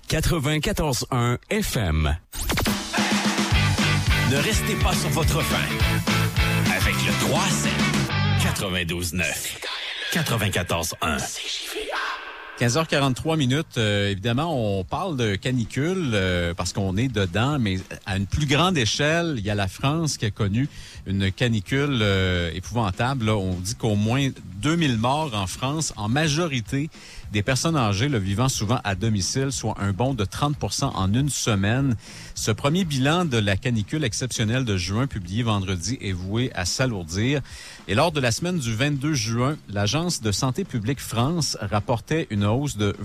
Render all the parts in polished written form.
94.1 FM. Ne restez pas sur votre faim. Avec le 3-7. 92.9. 94.1. 15h43 minutes. Évidemment, on parle de canicule parce qu'on est dedans, mais à une plus grande échelle, il y a la France qui a connu une canicule épouvantable. Là, on dit qu'au moins 2000 morts en France, en majorité des personnes âgées vivant souvent à domicile, soit un bond de 30% en une semaine. Ce premier bilan de la canicule exceptionnelle de juin, publié vendredi, est voué à s'alourdir. Et lors de la semaine du 22 juin, l'Agence de santé publique France rapportait une hausse de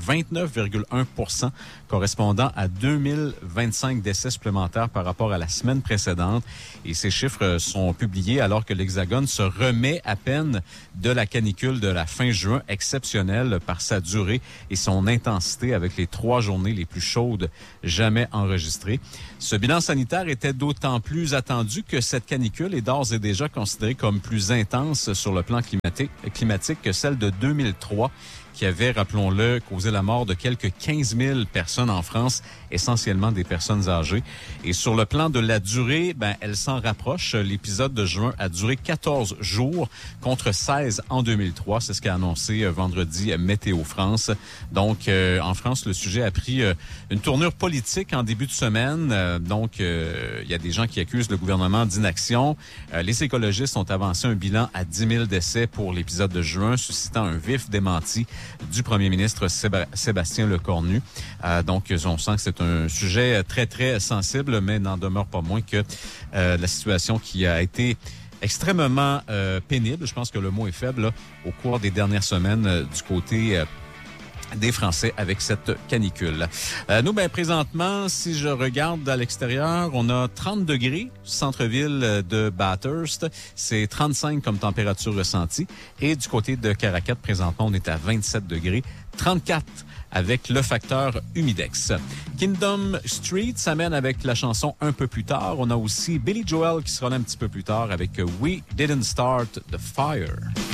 29,1%, correspondant à 2025 décès supplémentaires par rapport à la semaine précédente. Et ces chiffres sont publiés alors que l'Hexagone se remet à peine de la canicule de la fin juin, exceptionnelle par sa durée et son intensité, avec les 3 journées les plus chaudes jamais enregistrées. Ce bilan sanitaire était d'autant plus attendu que cette canicule est d'ores et déjà considérée comme plus intense sur le plan climatique que celle de 2003, qui avait, rappelons-le, causé la mort de quelques 15 000 personnes en France, essentiellement des personnes âgées. Et sur le plan de la durée, elle s'en rapproche. L'épisode de juin a duré 14 jours contre 16 en 2003. C'est ce qu'a annoncé vendredi Météo France. Donc, en France, le sujet a pris une tournure politique en début de semaine. Il y a des gens qui accusent le gouvernement d'inaction. Les écologistes ont avancé un bilan à 10 000 décès pour l'épisode de juin, suscitant un vif démenti du premier ministre Sébastien Lecornu. Donc, on sent que c'est un sujet très, très sensible, mais n'en demeure pas moins que la situation qui a été extrêmement pénible, je pense que le mot est faible, là, au cours des dernières semaines du côté des Français avec cette canicule. Nous, présentement, si je regarde à l'extérieur, on a 30 degrés, centre-ville de Bathurst. C'est 35 comme température ressentie. Et du côté de Caracat, présentement, on est à 27 degrés, 34 avec le facteur humidex. Kingdom Street s'amène avec la chanson un peu plus tard. On a aussi Billy Joel qui sera là un petit peu plus tard avec We Didn't Start the Fire.